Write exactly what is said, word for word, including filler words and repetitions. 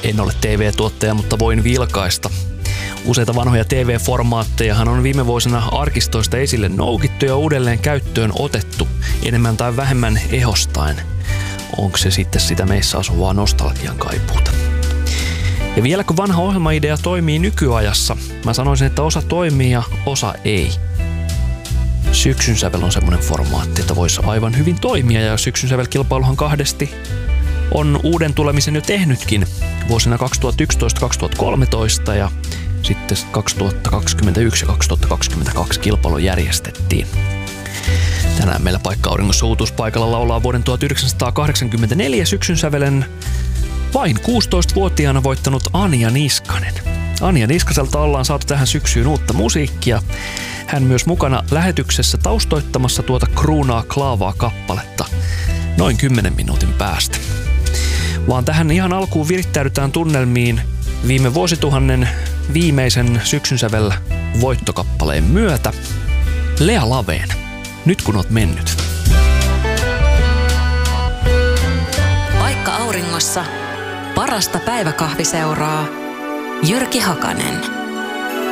En ole T V-tuottaja, mutta voin vilkaista. Useita vanhoja T V-formaattejahan on viime vuosina arkistoista esille noukittu ja uudelleen käyttöön otettu, enemmän tai vähemmän ehostain. Onko se sitten sitä meissä asuvaa nostalgian kaipuuta? Ja vielä kun vanha ohjelmaidea toimii nykyajassa, mä sanoisin, että osa toimii ja osa ei. Syksyn sävel on semmoinen formaatti, että voisi aivan hyvin toimia, ja syksyn sävel-kilpailuhan kahdesti on uuden tulemisen jo tehnytkin vuosina kaksituhattayksitoista kaksituhattakolmetoista ja sitten kaksituhattakaksikymmentäyksi ja kaksituhattakaksikymmentäkaksi kilpailu järjestettiin. Tänään meillä Paikka Auringossa uutuuspaikalla laulaa vuoden tuhatyhdeksänsataakahdeksankymmentäneljä syksyn sävelen vain kuusitoistavuotiaana voittanut Anja Niskanen. Anja Niskaselta ollaan saatu tähän syksyyn uutta musiikkia. Hän myös mukana lähetyksessä taustoittamassa tuota Kruunaa Klaavaa kappaletta noin kymmenen minuutin päästä. Vaan tähän ihan alkuun virittäydytään tunnelmiin viime vuosituhannen viimeisen syksyn sävel voittokappaleen myötä. Lea Laveen, Nyt kun oot mennyt. Paikka Auringossa parasta päiväkahviseuraa. Jyrki Hakanen.